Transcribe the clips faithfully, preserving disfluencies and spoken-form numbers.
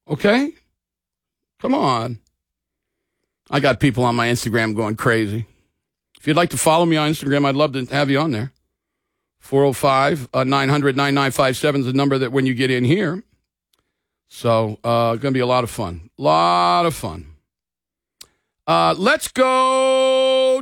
Okay? Come on. I got people on my Instagram going crazy. If you'd like to follow me on Instagram, I'd love to have you on there. four oh five, nine hundred, nine nine five seven is the number that when you get in here. So, uh, going to be a lot of fun. A lot of fun. Uh, let's go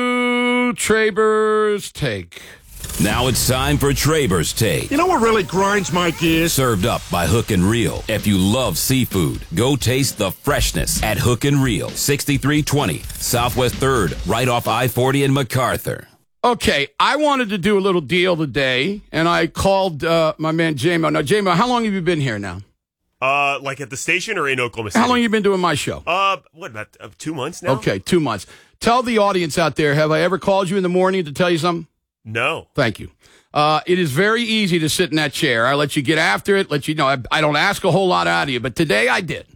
to Traber's Take. Now it's time for Traber's Take. You know what really grinds my gears? Served up by Hook and Reel. If you love seafood, go taste the freshness at Hook and Reel. sixty-three twenty Southwest third, right off I forty in MacArthur. Okay, I wanted to do a little deal today, and I called uh, my man J-Mo. Now, J-Mo, how long have you been here now? Uh, like at the station or in Oklahoma City? How long have you been doing my show? Uh, what, about uh, two months now? Okay, two months. Tell the audience out there, have I ever called you in the morning to tell you something? No. Thank you. Uh, it is very easy to sit in that chair. I let you get after it, let you know. I, I don't ask a whole lot out of you, but today I did.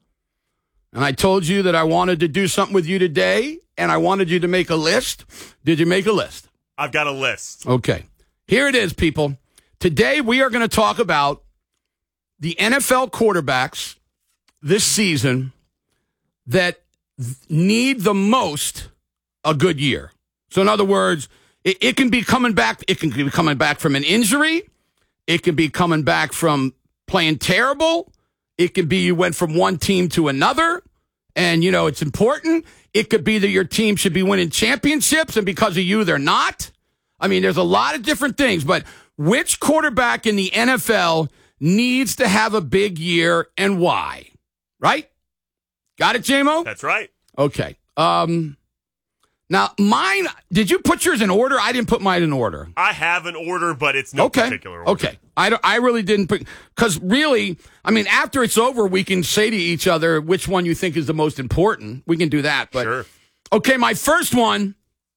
And I told you that I wanted to do something with you today, and I wanted you to make a list. Did you make a list? I've got a list. Okay. Here it is, people. Today we are going to talk about the N F L quarterbacks this season that need the most a good year. So in other words, it, it can be coming back. It can be coming back from an injury. It can be coming back from playing terrible. It could be you went from one team to another, and, you know, it's important. It could be that your team should be winning championships, and because of you, they're not. I mean, there's a lot of different things, but which quarterback in the N F L needs to have a big year and why? Right? Got it, J-Mo? That's right. Okay. Um, now, mine, did you put yours in order? I didn't put mine in order. I have an order, but it's no okay. particular order. Okay. I, don't, I really didn't put, because really, I mean, after it's over, we can say to each other which one you think is the most important. We can do that. But sure. Okay, my first one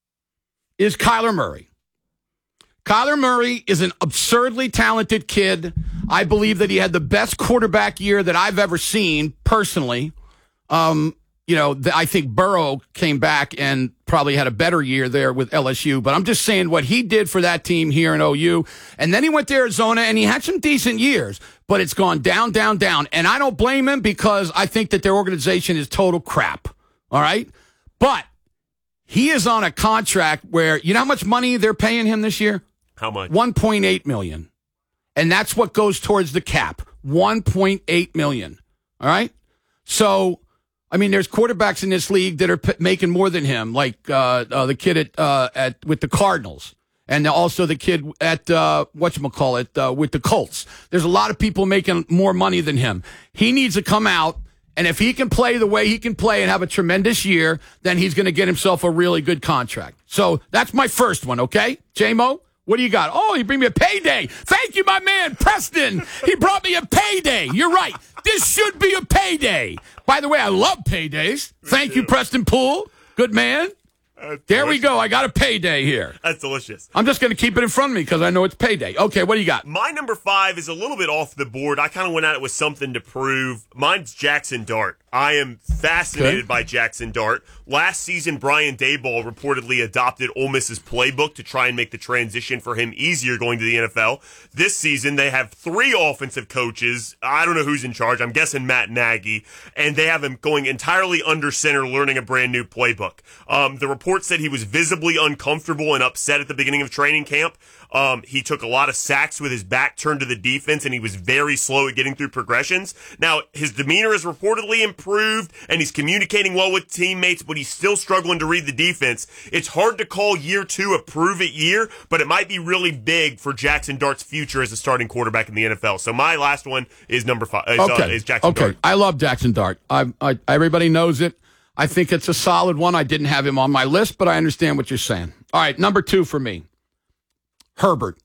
is Kyler Murray. Kyler Murray is an absurdly talented kid. I believe that he had the best quarterback year that I've ever seen, personally. Um, you know, the, I think Burrow came back and probably had a better year there with L S U. But I'm just saying what he did for that team here in O U. And then he went to Arizona, and he had some decent years. But it's gone down, down, down. And I don't blame him because I think that their organization is total crap. All right? But he is on a contract where, you know how much money they're paying him this year? How much? one point eight million dollars. And that's what goes towards the cap. one point eight million dollars. All right? So, I mean, there's quarterbacks in this league that are p- making more than him, like uh, uh, the kid at uh, at with the Cardinals, and also the kid at uh, whatchamacallit, uh, with the Colts. There's a lot of people making more money than him. He needs to come out, and if he can play the way he can play and have a tremendous year, then he's going to get himself a really good contract. So that's my first one, okay? J-Mo? What do you got? Oh, you bring me a payday. Thank you, my man, Preston. He brought me a payday. You're right. This should be a payday. By the way, I love paydays. Thank you, Preston Poole. Good man. That's there delicious. we go. I got a payday here. That's delicious. I'm just going to keep it in front of me because I know it's payday. Okay, what do you got? My number five is a little bit off the board. I kind of went at it with something to prove. Mine's Jackson Dart. I am fascinated okay. by Jackson Dart. Last season, Brian Daboll reportedly adopted Ole Miss's playbook to try and make the transition for him easier going to the N F L. This season, they have three offensive coaches. I don't know who's in charge. I'm guessing Matt Nagy. And they have him going entirely under center, learning a brand new playbook. Um, the report said he was visibly uncomfortable and upset at the beginning of training camp. Um, he took a lot of sacks with his back turned to the defense, and he was very slow at getting through progressions. Now, his demeanor is reportedly improved, and he's communicating well with teammates, but he's still struggling to read the defense. It's hard to call year two a prove-it year, but it might be really big for Jackson Dart's future as a starting quarterback in the N F L. So my last one is number five. Is, okay. uh, is Jackson okay. Dart. I love Jackson Dart. I, I, everybody knows it. I think it's a solid one. I didn't have him on my list, but I understand what you're saying. All right, number two for me, Herbert.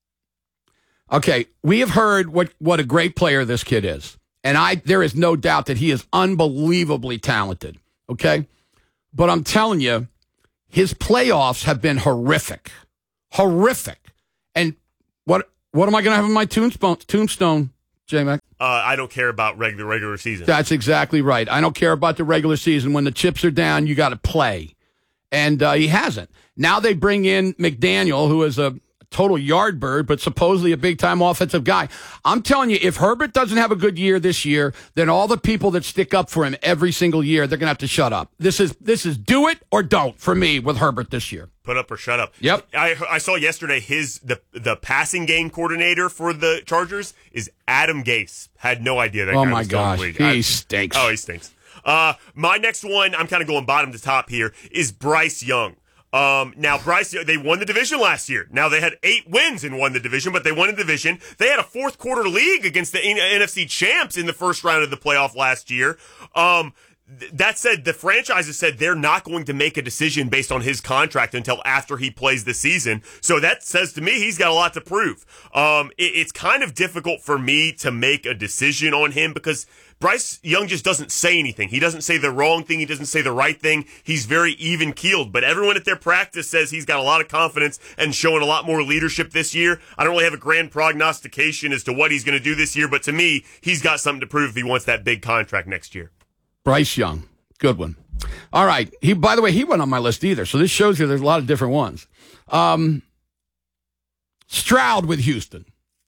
Okay, we have heard what, what a great player this kid is. And I there is no doubt that he is unbelievably talented, okay? But I'm telling you, his playoffs have been horrific. Horrific. And what what am I going to have in my tombstone, tombstone J-Mac? Uh, I don't care about regular regular season. That's exactly right. I don't care about the regular season. When the chips are down, you got to play. And uh, he hasn't. Now they bring in McDaniel, who is a total yard bird, but supposedly a big-time offensive guy. I'm telling you, if Herbert doesn't have a good year this year, then all the people that stick up for him every single year, they're going to have to shut up. This is this is do it or don't for me with Herbert this year. Put up or shut up. Yep. I I saw yesterday his the the passing game coordinator for the Chargers is Adam Gase. Had no idea that Oh guy my was still in the gosh, league. he I- stinks. Oh, he stinks. Uh, my next one, I'm kind of going bottom to top here, is Bryce Young. Um, now, Bryce, they won the division last year. Now, they had eight wins and won the division, but they won the division. They had a fourth quarter league against the N F C champs in the first round of the playoff last year. Um, th- that said, the franchise has said they're not going to make a decision based on his contract until after he plays the season. So that says to me he's got a lot to prove. Um, it, it's kind of difficult for me to make a decision on him because Bryce Young just doesn't say anything. He doesn't say the wrong thing. He doesn't say the right thing. He's very even-keeled. But everyone at their practice says he's got a lot of confidence and showing a lot more leadership this year. I don't really have a grand prognostication as to what he's going to do this year, but to me, he's got something to prove if he wants that big contract next year. Bryce Young, good one. All right. He, by the way, he wasn't on my list either. So this shows you there's a lot of different ones. Um, Stroud with Houston.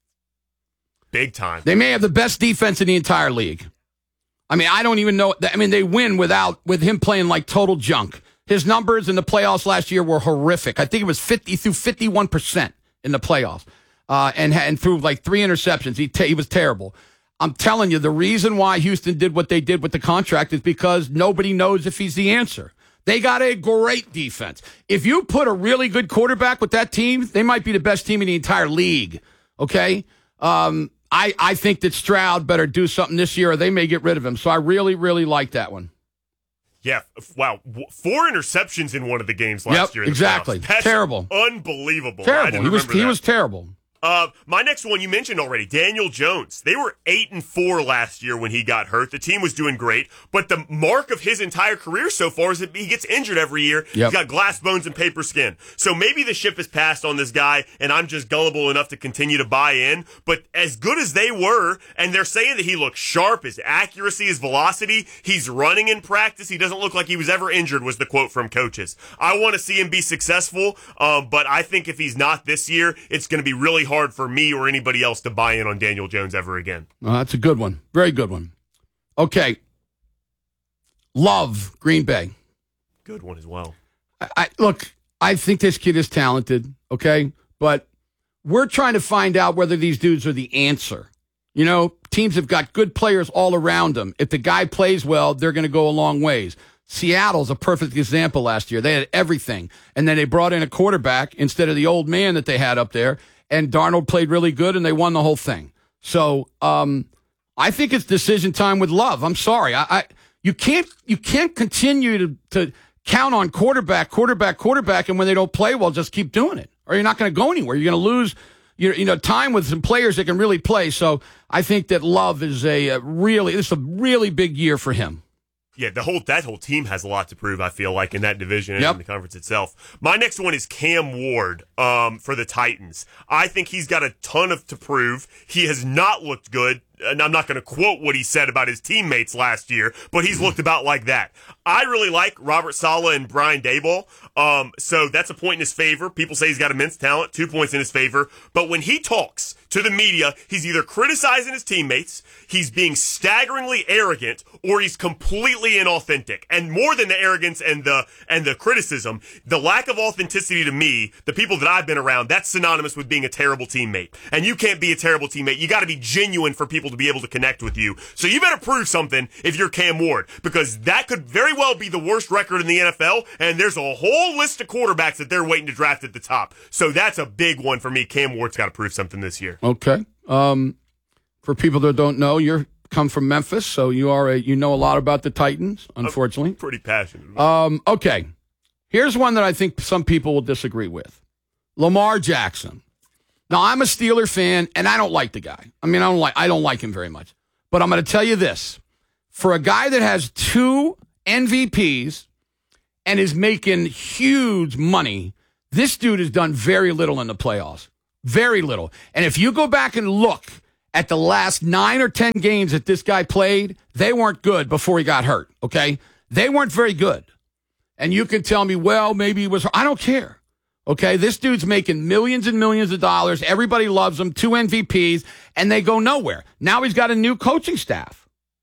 Big time. They may have the best defense in the entire league. I mean, I don't even know. I mean, they win without with him playing like total junk. His numbers in the playoffs last year were horrific. I think it was fifty through fifty-one percent in the playoffs, uh, and and threw like three interceptions. He te- he was terrible. I'm telling you, the reason why Houston did what they did with the contract is because nobody knows if he's the answer. They got a great defense. If you put a really good quarterback with that team, they might be the best team in the entire league. Okay. Um, I, I think that Stroud better do something this year or they may get rid of him. So I really, really like that one. Yeah, wow. Four interceptions in one of the games last Yep, year. In the exactly. playoffs. That's Terrible. Unbelievable. I Terrible. didn't He was, remember he that. was terrible. Uh, my next one you mentioned already, Daniel Jones. They were eight and four last year when he got hurt. The team was doing great, but the mark of his entire career so far is that he gets injured every year. Yep. He's got glass bones and paper skin. So maybe the ship has passed on this guy, and I'm just gullible enough to continue to buy in. But as good as they were, and they're saying that he looks sharp, his accuracy, his velocity, he's running in practice. He doesn't look like he was ever injured. Was the quote from coaches. I want to see him be successful, um, but I think if he's not this year, it's going to be really hard for me or anybody else to buy in on Daniel Jones ever again. Well, that's a good one. Very good one. Okay. Love, Green Bay. Good one as well. I, I look, I think this kid is talented, okay? But we're trying to find out whether these dudes are the answer. You know, teams have got good players all around them. If the guy plays well, they're going to go a long ways. Seattle's a perfect example last year. They had everything. And then they brought in a quarterback instead of the old man that they had up there. And Darnold played really good, and they won the whole thing. So um, I think it's decision time with Love. I'm sorry. I, I you can't you can't continue to, to count on quarterback, quarterback, quarterback, and when they don't play well, just keep doing it, or you're not going to go anywhere. You're going to lose your you know time with some players that can really play. So I think that Love is a, a really it's a really big year for him. Yeah, the whole that whole team has a lot to prove, I feel like, in that division and Yep. in the conference itself. My next one is Cam Ward um, for the Titans. I think he's got a ton of to prove. He has not looked good. And I'm not going to quote what he said about his teammates last year, but he's looked about like that. I really like Robert Saleh and Brian Daboll, um, so that's a point in his favor. People say he's got immense talent, two points in his favor. But when he talks to the media, he's either criticizing his teammates, he's being staggeringly arrogant, or he's completely inauthentic. And more than the arrogance and the and the criticism, the lack of authenticity to me, the people that I've been around, that's synonymous with being a terrible teammate. And you can't be a terrible teammate. You got to be genuine for people to be able to connect with you. So you better prove something if you're Cam Ward, because that could very well be the worst record in the N F L, and there's a whole list of quarterbacks that they're waiting to draft at the top. So that's a big one for me. Cam Ward's got to prove something this year. Okay. Um, for people that don't know, you're come from Memphis, so you are a you know a lot about the Titans, unfortunately. I'm pretty passionate. Um, okay. Here's one that I think some people will disagree with. Lamar Jackson. Now, I'm a Steeler fan, and I don't like the guy. I mean, I don't like I don't like him very much. But I'm going to tell you this. For a guy that has two M V Ps and is making huge money, this dude has done very little in the playoffs. Very little. And if you go back and look at the last nine or ten games that this guy played, they weren't good before he got hurt, okay? They weren't very good. And you can tell me, well, maybe he was – I don't care. Okay, this dude's making millions and millions of dollars. Everybody loves him, two M V Ps, and they go nowhere. Now he's got a new coaching staff.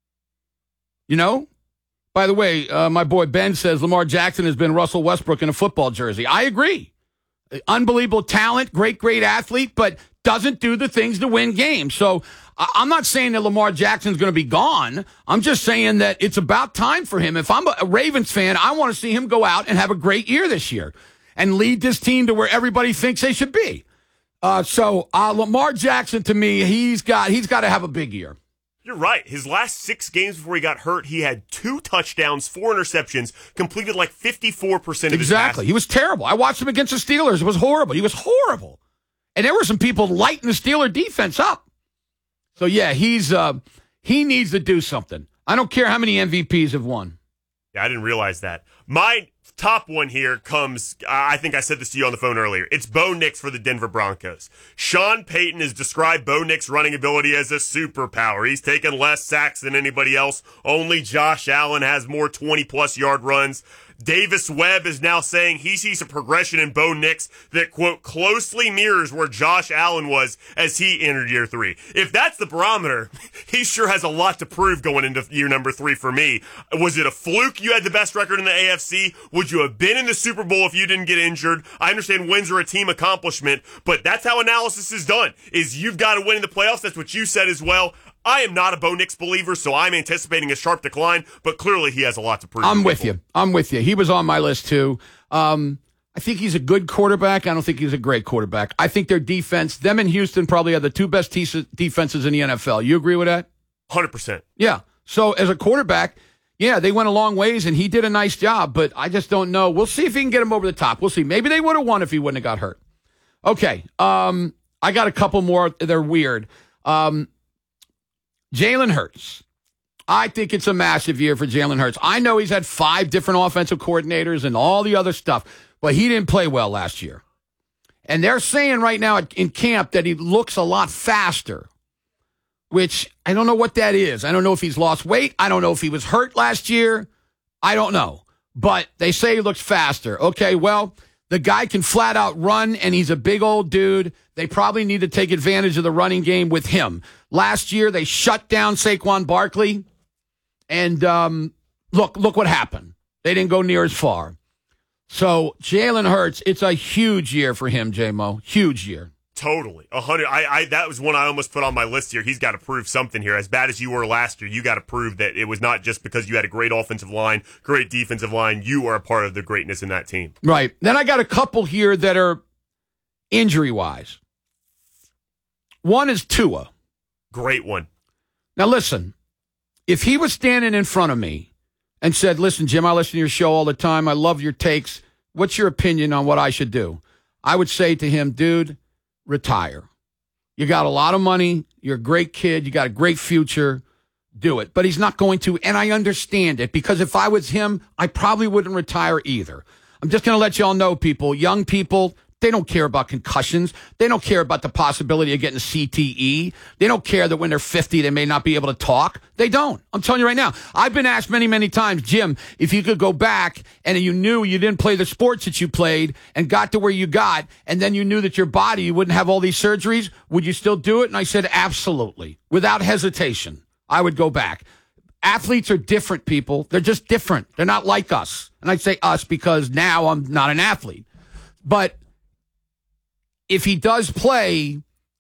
You know? By the way, uh, my boy Ben says Lamar Jackson has been Russell Westbrook in a football jersey. I agree. Unbelievable talent, great, great athlete, but doesn't do the things to win games. So I- I'm not saying that Lamar Jackson's going to be gone. I'm just saying that it's about time for him. If I'm a Ravens fan, I want to see him go out and have a great year this year and lead this team to where everybody thinks they should be. Uh, so uh, Lamar Jackson, to me, he's got he's got to have a big year. You're right. His last six games before he got hurt, he had two touchdowns, four interceptions, completed like fifty-four percent of his passes. Exactly. He was terrible. I watched him against the Steelers. It was horrible. He was horrible. And there were some people lighting the Steeler defense up. So, yeah, he's uh, he needs to do something. I don't care how many M V Ps have won. Yeah, I didn't realize that. My top one here comes, uh, I think I said this to you on the phone earlier. It's Bo Nix for the Denver Broncos. Sean Payton has described Bo Nix' running ability as a superpower. He's taken less sacks than anybody else. Only Josh Allen has more twenty-plus yard runs. Davis Webb is now saying he sees a progression in Bo Nix that, quote, closely mirrors where Josh Allen was as he entered year three. If that's the barometer, he sure has a lot to prove going into year number three for me. Was it a fluke you had the best record in the A F C? Would you have been in the Super Bowl if you didn't get injured? I understand wins are a team accomplishment, but that's how analysis is done, is you've got to win in the playoffs. That's what you said as well. I am not a Bo Nix believer, so I'm anticipating a sharp decline, but clearly he has a lot to prove. I'm with you. I'm with you. He was on my list, too. Um, I think he's a good quarterback. I don't think he's a great quarterback. I think their defense, them and Houston probably have the two best te- defenses in the N F L. You agree with that? one hundred percent. Yeah. So as a quarterback, yeah, they went a long ways, and he did a nice job, but I just don't know. We'll see if he can get him over the top. We'll see. Maybe they would have won if he wouldn't have got hurt. Okay. Um, I got a couple more. They're weird. Um, Jalen Hurts. I think it's a massive year for Jalen Hurts. I know he's had five different offensive coordinators and all the other stuff, but he didn't play well last year. And they're saying right now in camp that he looks a lot faster, which I don't know what that is. I don't know if he's lost weight. I don't know if he was hurt last year. I don't know. But they say he looks faster. Okay, well, the guy can flat out run, and he's a big old dude. They probably need to take advantage of the running game with him. Last year, they shut down Saquon Barkley, and um, look, look what happened. They didn't go near as far. So Jalen Hurts, it's a huge year for him, J-Mo. Huge year. Totally. A hundred. I, I, that was one I almost put on my list here. He's got to prove something here. As bad as you were last year, you got to prove that it was not just because you had a great offensive line, great defensive line. You are a part of the greatness in that team. Right. Then I got a couple here that are injury-wise. One is Tua. Great one. Now, listen, if he was standing in front of me and said, listen, Jim, I listen to your show all the time. I love your takes. What's your opinion on what I should do? I would say to him, dude, retire. You got a lot of money. You're a great kid. You got a great future. Do it. But he's not going to, and I understand it, because if I was him, I probably wouldn't retire either. I'm just going to let you all know, people, young people, they don't care about concussions. They don't care about the possibility of getting C T E. They don't care that when they're fifty, they may not be able to talk. They don't. I'm telling you right now. I've been asked many, many times, Jim, if you could go back and you knew you didn't play the sports that you played and got to where you got, and then you knew that your body, you wouldn't have all these surgeries, would you still do it? And I said, absolutely. Without hesitation, I would go back. Athletes are different, people. They're just different. They're not like us. And I say us because now I'm not an athlete. But if he does play,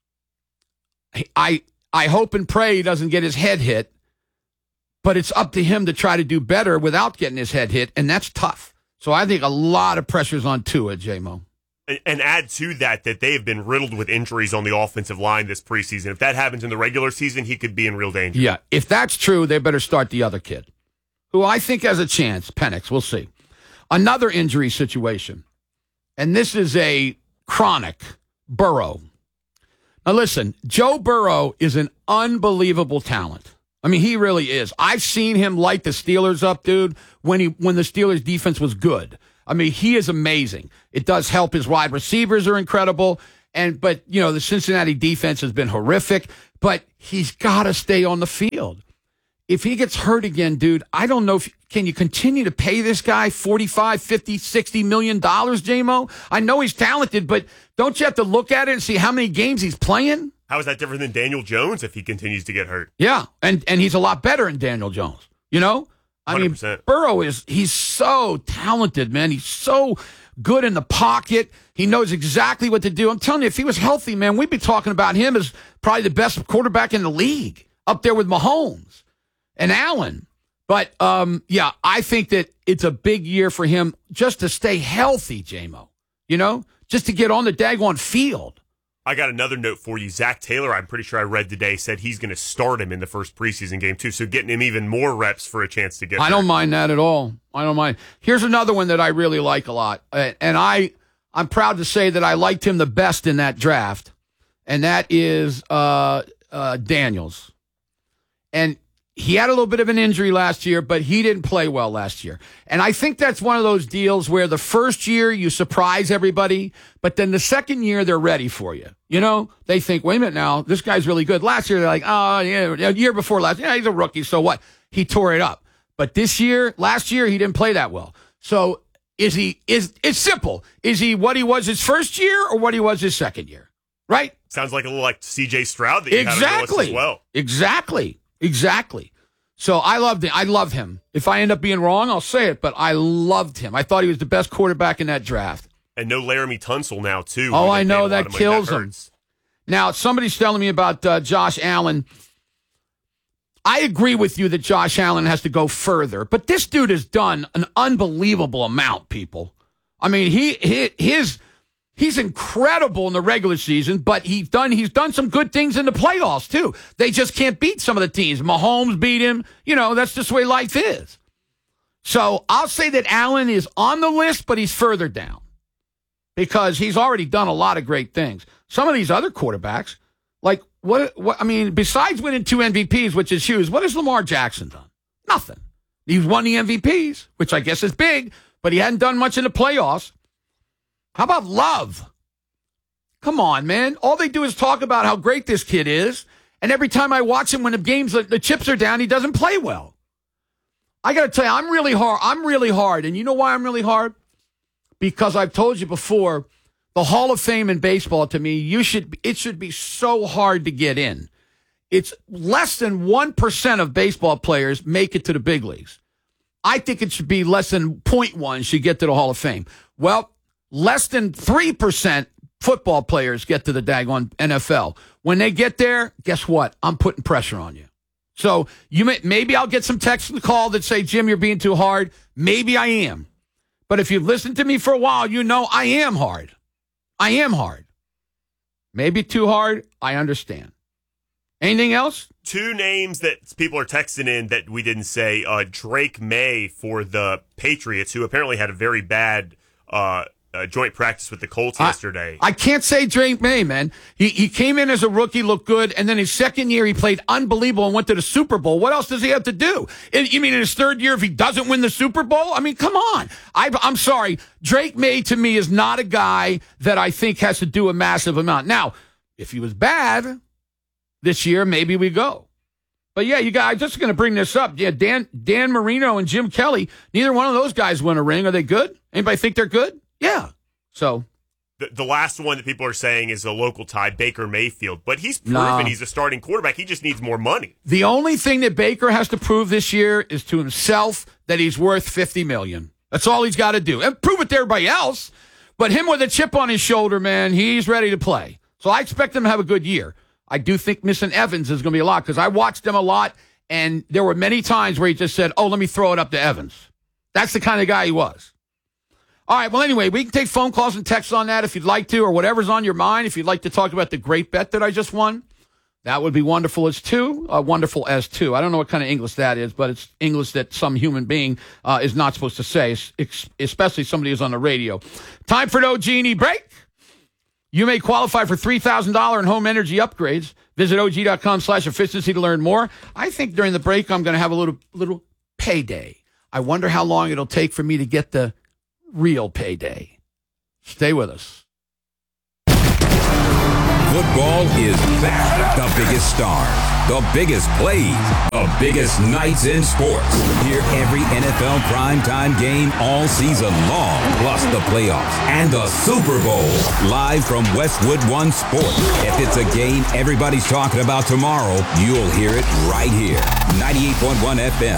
I I hope and pray he doesn't get his head hit, but it's up to him to try to do better without getting his head hit, and that's tough. So I think a lot of pressure's on Tua, J-Mo. And add to that that they have been riddled with injuries on the offensive line this preseason. If that happens in the regular season, he could be in real danger. Yeah, if that's true, they better start the other kid, who I think has a chance, Penix. We'll see. Another injury situation, and this is a chronic, Burrow. Now listen, Joe Burrow is an unbelievable talent. I mean, he really is. I've seen him light the Steelers up, dude, when he when the Steelers defense was good. I mean, he is amazing. It does help. His wide receivers are incredible. And but, you know, the Cincinnati defense has been horrific, but he's got to stay on the field. if he gets hurt again, dude, I don't know if can you continue to pay this guy forty-five, fifty, sixty million dollars, J-Mo? I know he's talented, but don't you have to look at it and see how many games he's playing? How is that different than Daniel Jones if he continues to get hurt? Yeah, and and he's a lot better than Daniel Jones. You know? I one hundred percent. mean, Burrow is he's so talented, man. He's so good in the pocket. He knows exactly what to do. I'm telling you, if he was healthy, man, we'd be talking about him as probably the best quarterback in the league, up there with Mahomes and Allen. But, um, yeah, I think that it's a big year for him just to stay healthy, J-Mo. You know, just to get on the daggone field. I got another note for you. Zach Taylor, I'm pretty sure I read today, said he's going to start him in the first preseason game, too. So getting him even more reps for a chance to get I there. don't mind that at all. I don't mind. Here's another one that I really like a lot. And I, I'm proud to say that I liked him the best in that draft. And that is uh, uh, Daniels. And he had a little bit of an injury last year, but he didn't play well last year. And I think that's one of those deals where the first year you surprise everybody, but then the second year they're ready for you. You know, they think, wait a minute now, this guy's really good. Last year they're like, oh, yeah, a year before last, yeah, he's a rookie, so what? He tore it up. But this year, last year, he didn't play that well. So is he, is it's simple. Is he what he was his first year or what he was his second year? Right? Sounds like a little like C J Stroud that you exactly. had on your list as well. Exactly. Exactly. So I loved it. I love him. If I end up being wrong, I'll say it, but I loved him. I thought he was the best quarterback in that draft. And no Laramie Tunsil now, too. Oh, I know. That kills that him. Now, somebody's telling me about uh, Josh Allen. I agree with you that Josh Allen has to go further, but this dude has done an unbelievable amount, people. I mean, he, he his he's incredible in the regular season, but he's done he's done some good things in the playoffs too. They just can't beat some of the teams. Mahomes beat him. You know, that's just the way life is. So I'll say that Allen is on the list, but he's further down because he's already done a lot of great things. Some of these other quarterbacks, like what? What I mean, besides winning two M V Ps, which is huge, what has Lamar Jackson done? Nothing. He's won the M V Ps, which I guess is big, but he hadn't done much in the playoffs. How about Love? Come on, man. All they do is talk about how great this kid is, and every time I watch him when the games, the chips are down, he doesn't play well. I got to tell you, I'm really hard. I'm really hard, and you know why I'm really hard? Because I've told you before, the Hall of Fame in baseball, to me, you should it should be so hard to get in. It's less than one percent of baseball players make it to the big leagues. I think it should be less than zero point one should get to the Hall of Fame. Well, less than three percent football players get to the daggone N F L. When they get there, guess what? I'm putting pressure on you. So you may, maybe I'll get some text and call that say, Jim, you're being too hard. Maybe I am. But if you've listened to me for a while, you know I am hard. I am hard. Maybe too hard. I understand. Anything else? Two names that people are texting in that we didn't say. Uh, Drake May for the Patriots, who apparently had a very bad uh, uh, joint practice with the Colts I, yesterday. I can't say Drake May, man. He he came in as a rookie, looked good, and then his second year he played unbelievable and went to the Super Bowl. What else does he have to do? In, you mean in his third year if he doesn't win the Super Bowl? I mean, come on. I, I'm sorry. Drake May, to me, is not a guy that I think has to do a massive amount. Now, if he was bad this year, maybe we go. But, yeah, you guys, I'm just going to bring this up. Yeah, Dan Dan Marino and Jim Kelly, neither one of those guys win a ring. Are they good? Anybody think they're good? Yeah. So the, the last one that people are saying is a local tie, Baker Mayfield. But he's proven nah. he's a starting quarterback. He just needs more money. The only thing that Baker has to prove this year is to himself that he's worth fifty million dollars. That's all he's got to do. And prove it to everybody else. But him with a chip on his shoulder, man, he's ready to play. So I expect him to have a good year. I do think missing Evans is going to be a lot because I watched him a lot, and there were many times where he just said, oh, let me throw it up to Evans. That's the kind of guy he was. All right, well, anyway, we can take phone calls and texts on that if you'd like to, or whatever's on your mind. If you'd like to talk about the great bet that I just won, that would be wonderful as two. Uh, wonderful as two. I don't know what kind of English that is, but it's English that some human being uh, is not supposed to say, especially somebody who's on the radio. Time for an O G and E break. You may qualify for three thousand dollars in home energy upgrades. Visit O G dot com slash efficiency to learn more. I think during the break, I'm going to have a little little payday. I wonder how long it'll take for me to get the real payday. Stay with us. Football is back. The biggest stars, the biggest plays, the biggest nights in sports. Hear every N F L primetime game all season long, plus the playoffs and the Super Bowl. Live from Westwood One Sports. If it's a game everybody's talking about tomorrow, you'll hear it right here. ninety-eight point one F M.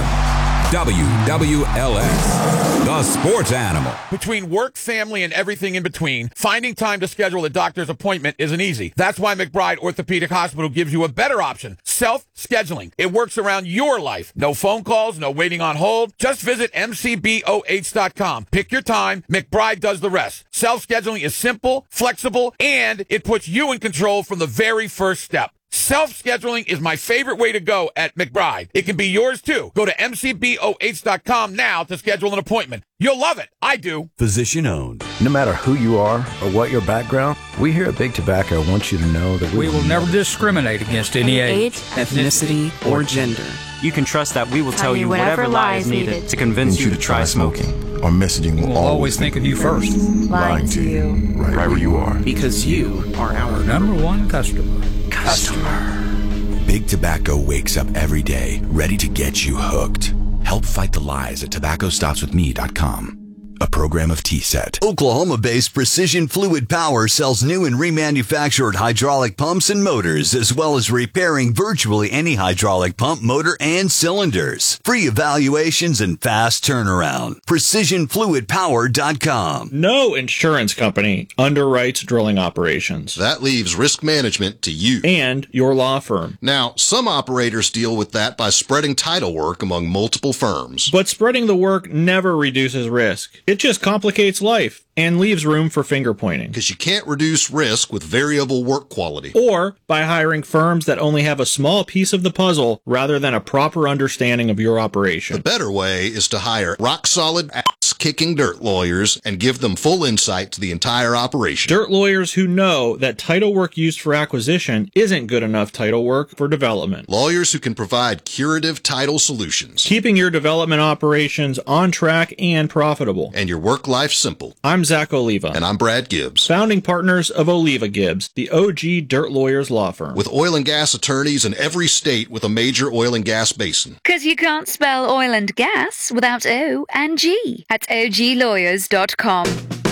W W L S, the sports animal. Between work, family, and everything in between, finding time to schedule a doctor's appointment isn't easy. That's why McBride Orthopedic Hospital gives you a better option, self-scheduling. It works around your life. No phone calls, no waiting on hold. Just visit M C B O H dot com. Pick your time. McBride does the rest. Self-scheduling is simple, flexible, and it puts you in control from the very first step. Self-scheduling is my favorite way to go at McBride. It can be yours, too. Go to M C B O H dot com now to schedule an appointment. You'll love it. I do. Physician owned. No matter who you are or what your background, we here at Big Tobacco want you to know that we, we will never discriminate against any age, ethnicity, or gender. You can trust that we will tell, tell you whatever, whatever lie is needed, needed to convince you to try smoking. Our messaging will we'll always, always think of you first. Lying to you, right, right where you are. Because you are our number one customer. Customer. Big Tobacco wakes up every day ready to get you hooked. Help fight the lies at tobacco stops with me dot com. A program of T SET. Oklahoma-based Precision Fluid Power sells new and remanufactured hydraulic pumps and motors, as well as repairing virtually any hydraulic pump, motor, and cylinders. Free evaluations and fast turnaround. precision fluid power dot com. No insurance company underwrites drilling operations. That leaves risk management to you and your law firm. Now, some operators deal with that by spreading title work among multiple firms. But spreading the work never reduces risk. It just complicates life and leaves room for finger pointing. Because you can't reduce risk with variable work quality. Or by hiring firms that only have a small piece of the puzzle rather than a proper understanding of your operation. The better way is to hire rock-solid, ass-kicking dirt lawyers and give them full insight to the entire operation. Dirt lawyers who know that title work used for acquisition isn't good enough title work for development. Lawyers who can provide curative title solutions. Keeping your development operations on track and profitable. And your work life simple. I'm Zach Oliva. And I'm Brad Gibbs. Founding partners of Oliva Gibbs, the O G Dirt Lawyers law firm. With oil and gas attorneys in every state with a major oil and gas basin. Because you can't spell oil and gas without O and G at O G lawyers dot com.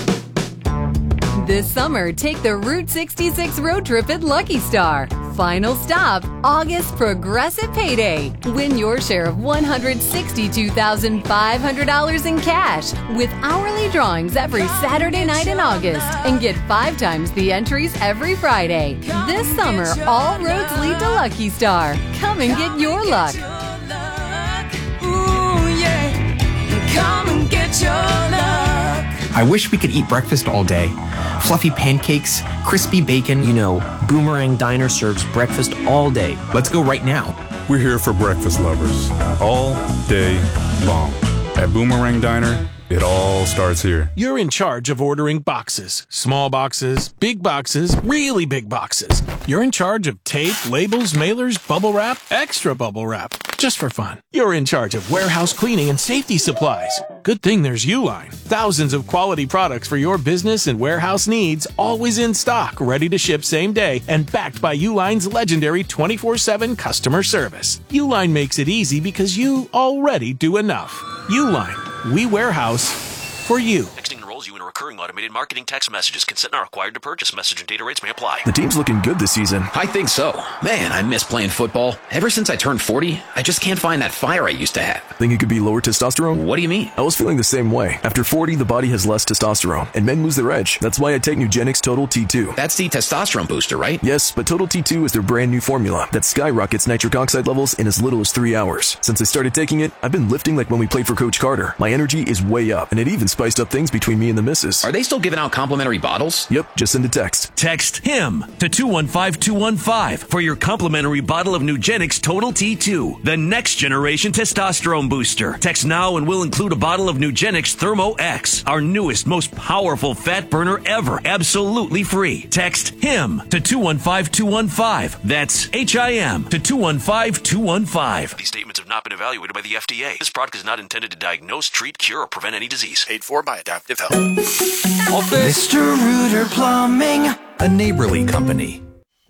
This summer, take the Route sixty-six road trip at Lucky Star. Final stop, August Progressive Payday. Win your share of one hundred sixty-two thousand five hundred dollars in cash with hourly drawings every Saturday night in August. And get five times the entries every Friday. This summer, all roads lead to Lucky Star. Come and get your luck. Ooh, yeah. Come and get your luck. I wish we could eat breakfast all day. Fluffy pancakes, crispy bacon. You know, Boomerang Diner serves breakfast all day. Let's go right now. We're here for breakfast lovers all day long. At Boomerang Diner, it all starts here. You're in charge of ordering boxes. Small boxes, big boxes, really big boxes. You're in charge of tape, labels, mailers, bubble wrap, extra bubble wrap. Just for fun. You're in charge of warehouse cleaning and safety supplies. Good thing there's Uline. Thousands of quality products for your business and warehouse needs, always in stock, ready to ship same day, and backed by Uline's legendary twenty-four seven customer service. Uline makes it easy because you already do enough. Uline. We warehouse for you. Texting enrolls you in a recurring automated marketing text messages. Consent not required to purchase. Message and data rates may apply. The team's looking good this season. I think so. Man, I miss playing football. Ever since I turned forty, I just can't find that fire I used to have. Think it could be lower testosterone? What do you mean? I was feeling the same way. After forty, the body has less testosterone, and men lose their edge. That's why I take Nugenix Total T two. That's the testosterone booster, right? Yes, but Total T two is their brand new formula that skyrockets nitric oxide levels in as little as three hours. Since I started taking it, I've been lifting like when we played for Coach Carter. My energy is way up, and it even spiced up things between me and the missus. Are they still giving out complimentary bottles? Yep, just send a text. Text HIM to two one five two one five for your complimentary bottle of Nugenix Total T two, the next generation testosterone booster. Text now and we'll include a bottle of Nugenix Thermo X, our newest, most powerful fat burner ever, absolutely free. Text HIM to two one five two one five. That's H I M to two one five two one five. These statements have not been evaluated by the F D A. This product is not intended to diagnose, treat, cure, or prevent any disease. Paid for by Adaptive Health. Mister Rooter Plumbing, a neighborly company.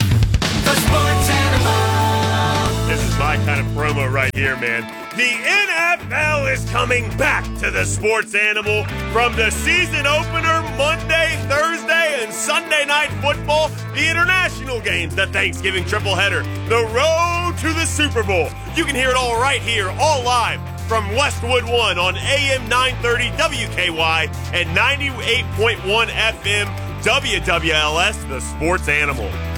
The Sports Animal. This is my kind of promo right here, man. The N F L is coming back to the Sports Animal from the season opener Monday, Thursday, and Sunday Night Football, the international games, the Thanksgiving triple header, the road to the Super Bowl. You can hear it all right here, all live from Westwood One on A M nine thirty W K Y and ninety-eight point one F M W W L S, the Sports Animal.